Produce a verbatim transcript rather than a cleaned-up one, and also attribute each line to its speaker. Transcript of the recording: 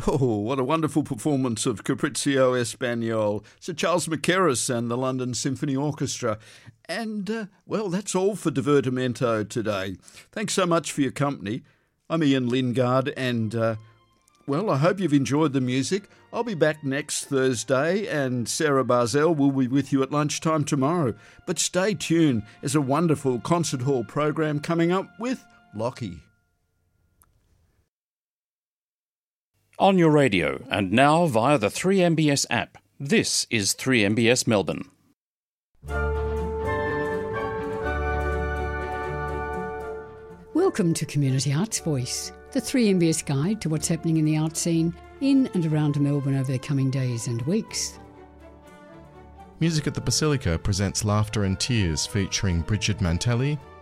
Speaker 1: Oh, what a wonderful performance of Capriccio Espagnol, Sir Charles Mackerras and the London Symphony Orchestra. And, uh, well, that's all for Divertimento today. Thanks so much for your company. I'm Ian Lingard and, uh, well, I hope you've enjoyed the music. I'll be back next Thursday and Sarah Barzell will be with you at lunchtime tomorrow. But stay tuned, there's a wonderful concert hall program coming up with Lockie.
Speaker 2: On your radio and now via the three M B S app. This is three M B S Melbourne.
Speaker 3: Welcome to Community Arts Voice, the three M B S guide to what's happening in the art scene in and around Melbourne over the coming days and weeks.
Speaker 4: Music at the Basilica presents Laughter and Tears featuring Bridget Mantelli,